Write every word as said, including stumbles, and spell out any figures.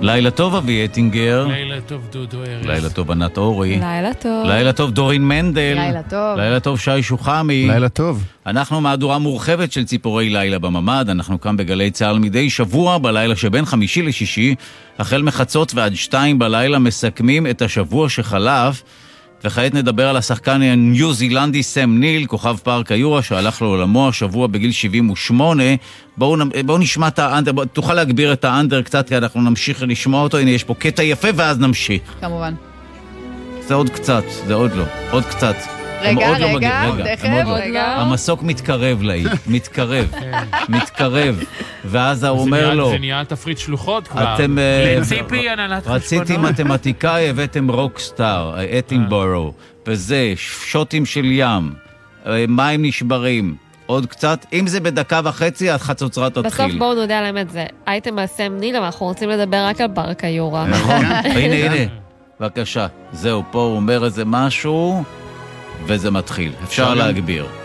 לילה טוב אבי אטינגר. לילה טוב דודו ארז. לילה טוב ענת אורי. לילה טוב. לילה טוב דורין מנדל. לילה טוב. לילה טוב שי שוחמי. לילה טוב. אנחנו מהדורה מורחבת של ציפורי לילה בממד. אנחנו כאן בגלי צהל מדי שבוע בלילה שבין חמישי לשישי, החל מחצות ועד שתיים בלילה מסכמים את השבוע שחלף. וכעת נדבר על השחקן הניו זילנדי סם ניל, כוכב פארק היורה, שהלך לעולמו השבוע בגיל שבעים ושמונה. בואו, בואו נשמע את האנדר, בוא, תוכל להגביר את האנדר קצת, כי אנחנו נמשיך לשמוע אותו. הנה, יש פה קטע יפה ואז נמשיך. כמובן. זה עוד קצת, זה עוד לא, עוד קצת. רגע, עוד רגע, לא מגיע, תכף, לא. רגע. המסוק מתקרב לאי, מתקרב, מתקרב. ואז הוא אומר לו, זה נהיה תפריט שלוחות כבר. אתם, לציפי, הנהלת חשבונות. רציתי מתמטיקאי, הבאתם רוקסטאר, אטינבורו, וזה, שוטים של ים, מים נשברים, עוד קצת, אם זה בדקה וחצי, החצוצרה תתחיל. בסוף בואו נודע להם את זה. הייתם הסם ניל, אבל אנחנו רוצים לדבר רק על פארק היורה. נכון, הנה, הנה, בבקשה. זהו, פה הוא אומר איזה משהו, וזה מתחיל. אפשר להגביר.